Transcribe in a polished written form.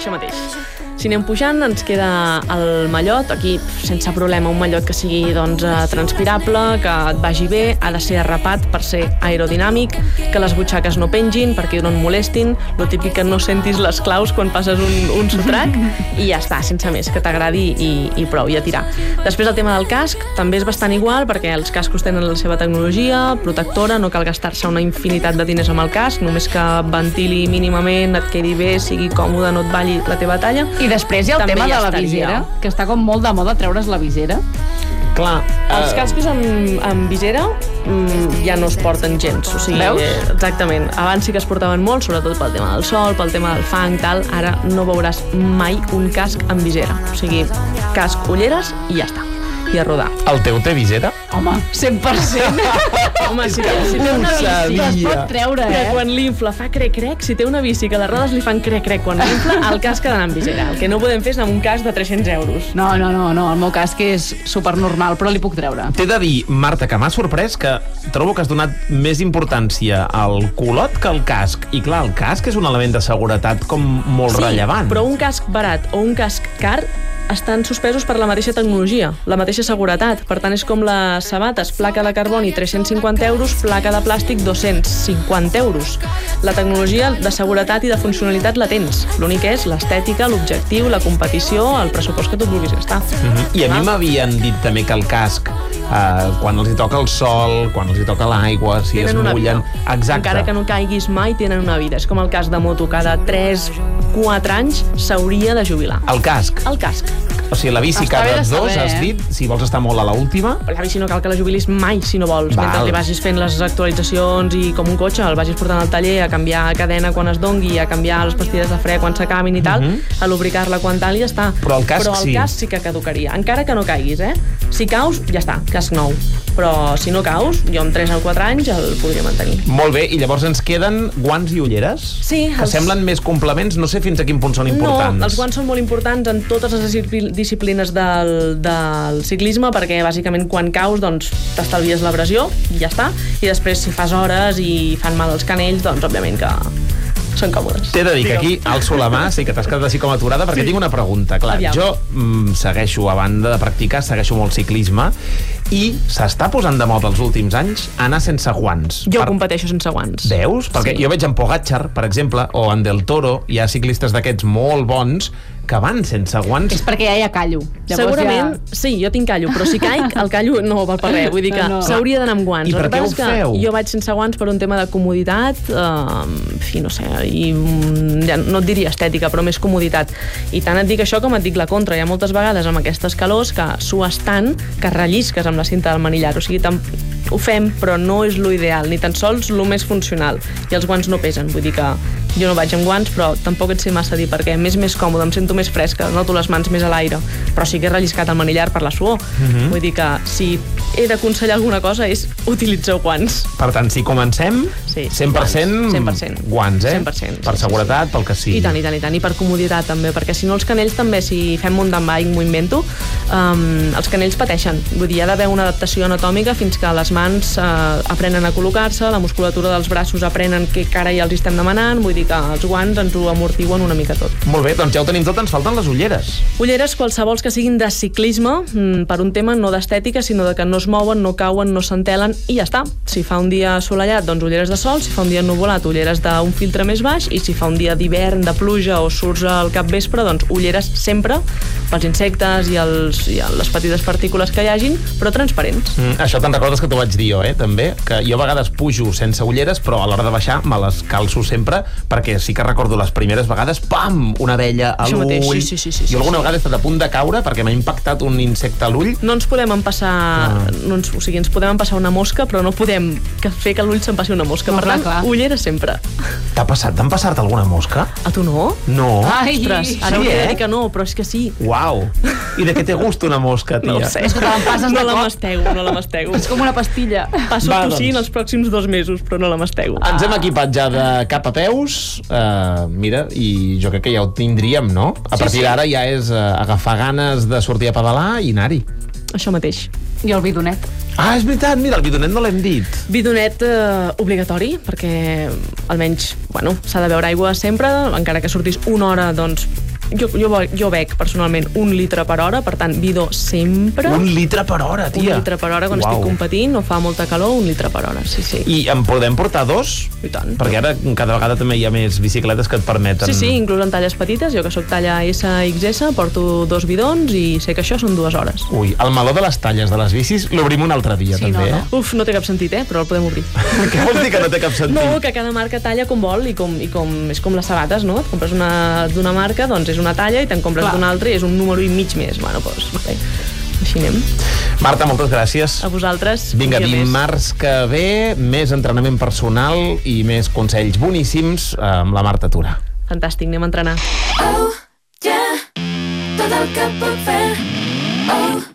Això mateix. Si anem pujant, ens queda el mallot, aquí sense problema, un mallot que sigui transpirable, que et vagi bé, ha de ser arrapat per ser aerodinàmic, que les butxaques no pengin perquè no et molestin, lo típic que no sentis les claus quan passes un sotrac, i ja està, sense més, que t'agradi i prou, i a tirar. Després el tema del casc també és bastant igual, perquè els cascos tenen la seva tecnologia protectora, no cal gastar-se una infinitat de diners amb el casc, només que ventili mínimament, et quedi bé, sigui còmode, no et balli la teva talla. I després hi ha el tema de la visera, que està com molt de moda treure's la visera. Clar, els cascos amb visera ja no es porten gens. O sigui, veus? Exactament. Abans sí que es portaven molt, sobretot pel tema del sol, pel tema del fang, tal. Ara no veuràs mai un casc amb visera. O sigui, casc, ulleres i ja està. I a rodar. El teu té visera? Home, 100%. Home, si té una bici es pot treure, que quan l'infla fa crec-crec, si té una bici que les rodes li fan crec-crec quan l'infla, el casc ha d'anar amb visera. El que no podem fer és anar amb un casc de 300 euros. No, el meu casc és supernormal, però li puc treure. T'he de dir, Marta, que m'ha sorprès que trobo que has donat més importància al culot que al casc. I clar, el casc és un element de seguretat com molt rellevant. Però un casc barat o un casc car estan suspesos per la mateixa tecnologia, la mateixa seguretat. Per tant, és com les sabates, placa de carboni 350 euros, placa de plàstic 250 euros. La tecnologia de seguretat i de funcionalitat la tens. L'únic és l'estètica, l'objectiu, la competició, el pressupost que tu et vulguis gastar. I a mi m'havien dit també que el casc, quan els hi toca el sol, quan els hi toca l'aigua, si es mullen... Exacte. Encara que no caiguis mai, tenen una vida. És com el cas de moto, cada 3-4 anys s'hauria de jubilar. El casc? El casc. O sigui, la bici cada 2, has dit, si vols estar molt a l'última... La bici no cal que la jubilis mai, si no vols. Mentre li vagis fent les actualitzacions i com un cotxe, el vagis portant al taller a canviar cadena quan es dongui, a canviar les pastilles de fre quan s'acabin i tal, a lubricar-la quan tal i ja està. Però el casc sí que caducaria. Encara que no caiguis, Si caus, ja està, casc nou. Però si no caus, jo amb 3 o 4 anys el podria mantenir. Molt bé, i llavors ens queden guants i ulleres? Sí. Que semblen més complements, no sé fins a quin punt són importants. No, els guants són molt importants en totes les disciplines del ciclisme, perquè bàsicament quan caus t'estalvies l'abrasió i ja està, i després si fas hores i fan mal els canells, òbviament que són còmodes. T'he de dir que aquí alço la mà, sí que t'has quedat així com aturada, perquè tinc una pregunta. Clar, jo segueixo, a banda de practicar, segueixo molt ciclisme, i s'està posant de moda els últims anys anar sense guants. Jo competeixo sense guants. Veus? Perquè jo veig en Pogačar, per exemple, o en Del Toro, hi ha ciclistes d'aquests molt bons que van sense guants. És perquè ja hi ha callo. Segurament, sí, jo tinc callo, però si caic, el callo no val per res. Vull dir que s'hauria d'anar amb guants. I per què ho feu? Jo vaig sense guants per un tema de comoditat, no sé, i ja no et diria estètica, però més comoditat. I tant et dic això com et dic la contra. Hi ha moltes vegades amb aquestes calors que sues tant que rellisques amb la cinta del manillar. O sigui, ho fem, però no és l'ideal, ni tan sols el més funcional. I els guants no pesen, vull dir que jo no vaig amb guants, però tampoc et sé massa dir perquè m'és més còmode, em sento més fresca, noto les mans més a l'aire, però sí que he relliscat el manillar per la suor. Vull dir que si he d'aconsellar alguna cosa és utilitzar guants. Per tant, si comencem, 100% guants, 100%. Per seguretat, pel que sigui. I tant, i per comoditat també, perquè si no els canells també, si fem mountain bike, m'ho invento, els canells pateixen. Vull dir, hi ha d'haver una adaptació anatòmica fins que les mans aprenen a col·locar-se, la musculatura dels braços aprenen què carai els estem demanant, vull dir que els guants ens ho amortiguen una mica tot. Molt bé, doncs ja ho tenim tot, ens falten les ulleres. Ulleres qualsevols que siguin de ciclisme, per un tema no d'estètica, sinó de que no es mouen, no cauen, no s'entelen i ja està. Si fa un dia assolellat, doncs ulleres de sol, si fa un dia ennuvolat, ulleres d'un filtre més baix, i si fa un dia d'hivern, de pluja o surts al capvespre, doncs ulleres sempre pels insectes i les petites partícules que hi hagin, però transparents. Això te'n recordes que t'ho vaig dir jo, també? Que jo a vegades pujo sense ulleres, però a l'hora de baixar me les calço sempre, perquè sí que recordo les primeres vegades, pam, una abella a l'ull. Sí. Jo alguna vegada he estat a punt de caure perquè m'ha impactat un insecte a l'ull. No ens podem empassar, o sigui, ens podem empassar una mosca, però no podem fer que l'ull se'n passi una mosca. Per tant, ulleres sempre. T'han passat alguna mosca? A tu no? No. Ostres, ara hauria de dir que no, però és que sí. Uau. I de què té gust una mosca, tia? No ho sé. És que te l'empasses no la mastego. És com una pastilla. Passo tossint els pròxims 2 mesos, però no la mastego. Ens hem equipat ja de cap a peus, mira, i jo crec que ja ho tindríem, no? A partir d'ara ja és agafar ganes de sortir a pedalar i anar-hi. Això mateix. I el bidonet. Ah, és veritat, mira, el bidonet no l'hem dit. Bidonet obligatori, perquè almenys, s'ha de beure aigua sempre, encara que sortis una hora, doncs jo bec personalment 1 litre per hora, per tant, bidó sempre. 1 litre per hora, tia. 1 litre per hora quan estic competint, o fa molta calor, 1 litre per hora, sí. I en podem portar 2? I tant. Perquè ara cada vegada també hi ha més bicicletes que et permeten... Sí, inclús en talles petites, jo que soc talla SXS, porto 2 bidons i sé que això són 2 hores. Ui, el meló de les talles de les bicis l'obrim un altre dia, també, no. Uf, no té cap sentit, però el podem obrir. Què vols dir que no té cap sentit? No, que cada marca talla com vol i com és com les sabates, no? Et compres d'una marca, doncs és una talla, i te'n compres d'una altra i és un número i mig més. Bueno, doncs, vale. Així anem. Marta, moltes gràcies. A vosaltres. Vinga, dimarts que ve, més entrenament personal i més consells boníssims amb la Marta Tura. Fantàstic, anem a entrenar. Oh, yeah, tot el que puc fer. Oh,